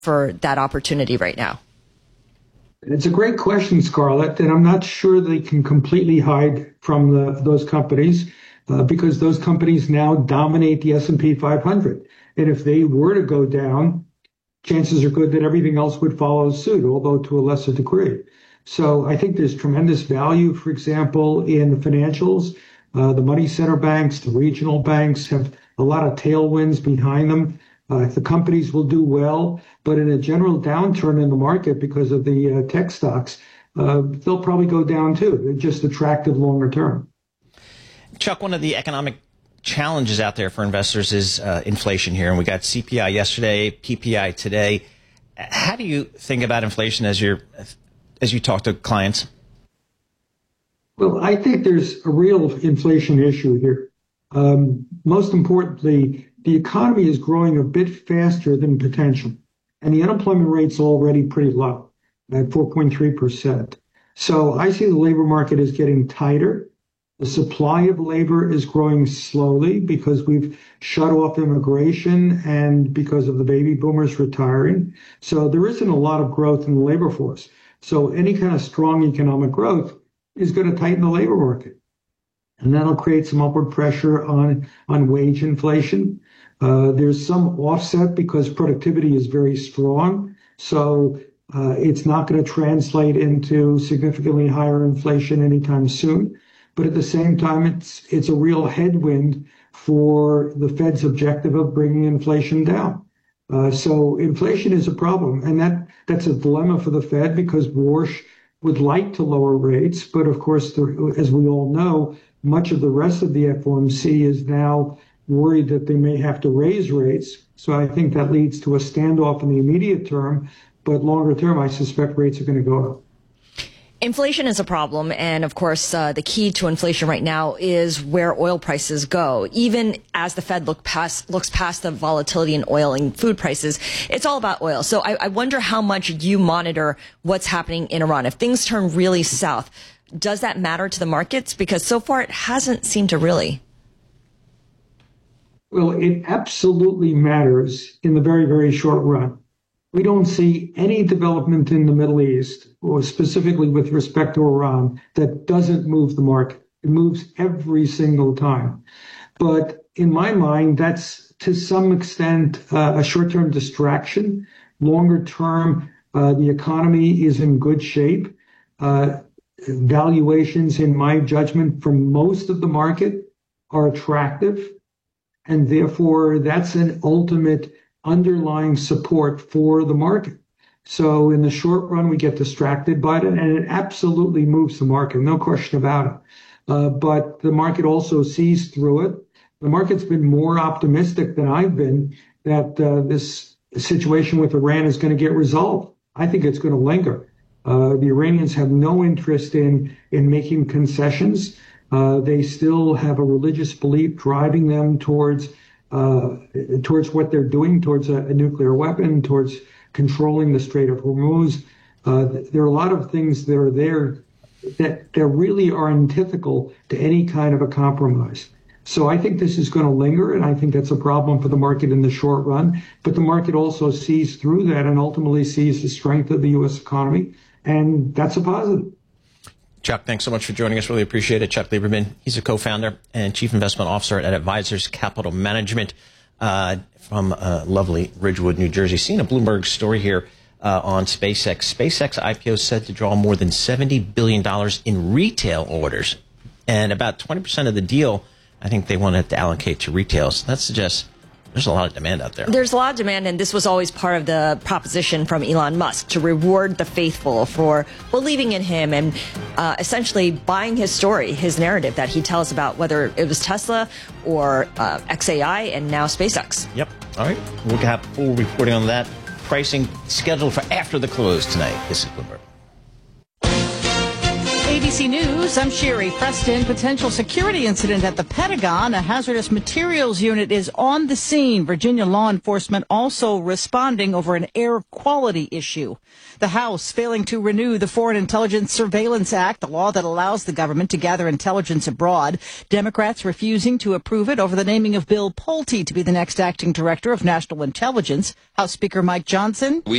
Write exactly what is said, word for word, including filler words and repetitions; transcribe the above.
for that opportunity right now? It's a great question, Scarlett, and I'm not sure they can completely hide from the, those companies uh, because those companies now dominate the S and P five hundred. And if they were to go down, chances are good that everything else would follow suit, although to a lesser degree. So I think there's tremendous value, for example, in the financials. Uh, the money center banks, the regional banks have a lot of tailwinds behind them. Uh, the companies will do well, but in a general downturn in the market because of the uh, tech stocks, uh, they'll probably go down too. They're just attractive longer term. Chuck, one of the economic challenges out there for investors is uh, inflation here. And we got C P I yesterday, P P I today. How do you think about inflation as you're, as you talk to clients? Well, I think there's a real inflation issue here. Um, most importantly, the economy is growing a bit faster than potential, and the unemployment rate's already pretty low at four point three percent. So I see the labor market is getting tighter. The supply of labor is growing slowly because we've shut off immigration and because of the baby boomers retiring. So there isn't a lot of growth in the labor force. So any kind of strong economic growth is going to tighten the labor market. And that'll create some upward pressure on, on wage inflation. Uh, there's some offset because productivity is very strong. So uh, it's not going to translate into significantly higher inflation anytime soon. But at the same time, it's it's a real headwind for the Fed's objective of bringing inflation down. Uh, so inflation is a problem, and that that's a dilemma for the Fed because Warsh would like to lower rates, but of course, the, as we all know, much of the rest of the F O M C is now worried that they may have to raise rates. So I think that leads to a standoff in the immediate term, but longer term, I suspect rates are going to go up. Inflation is a problem, and of course, uh, the key to inflation right now is where oil prices go. Even as the Fed look past, looks past the volatility in oil and food prices, it's all about oil. So I, I wonder how much you monitor what's happening in Iran. If things turn really south, does that matter to the markets? Because so far it hasn't seemed to really. Well, it absolutely matters in the very, very short run. We don't see any development in the Middle East, or specifically with respect to Iran, that doesn't move the market. It moves every single time. But in my mind, that's to some extent uh, a short-term distraction. Longer term, uh, the economy is in good shape. Uh, valuations, in my judgment, for most of the market are attractive. And therefore, that's an ultimate underlying support for the market. So in the short run, we get distracted by it, and it absolutely moves the market, no question about it. Uh, but the market also sees through it. The market's been more optimistic than I've been that uh, this situation with Iran is going to get resolved. I think it's going to linger. Uh, the Iranians have no interest in, in making concessions. Uh, they still have a religious belief driving them towards Uh, towards what they're doing, towards a, a nuclear weapon, towards controlling the Strait of Hormuz. Uh, there are a lot of things that are there that, that really are antithetical to any kind of a compromise. So I think this is going to linger, and I think that's a problem for the market in the short run. But the market also sees through that and ultimately sees the strength of the U S economy, and that's a positive. Chuck, thanks so much for joining us. Really appreciate it. Chuck Lieberman, he's a co-founder and chief investment officer at Advisors Capital Management uh, from uh, lovely Ridgewood, New Jersey. Seeing a Bloomberg story here uh, on SpaceX. SpaceX I P O said to draw more than seventy billion dollars in retail orders. And about twenty percent of the deal, I think they wanted to allocate to retail. So that suggests there's a lot of demand out there. There's a lot of demand, and this was always part of the proposition from Elon Musk to reward the faithful for believing in him and uh, essentially buying his story, his narrative that he tells about whether it was Tesla or uh, X A I and now SpaceX. Yep. All right. We'll have full reporting on that. Pricing scheduled for after the close tonight. This is Bloomberg. A A B C News, I'm Sherry Preston. Potential security incident at the Pentagon. A hazardous materials unit is on the scene. Virginia law enforcement also responding over an air quality issue. The House failing to renew the Foreign Intelligence Surveillance Act, the law that allows the government to gather intelligence abroad. Democrats refusing to approve it over the naming of Bill Pulte to be the next acting director of national intelligence. House Speaker Mike Johnson. We